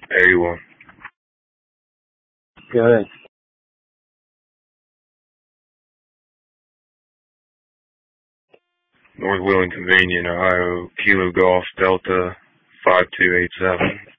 81. Good. North Wheeling, Convenient, Ohio, Kilo Golf Delta 5287.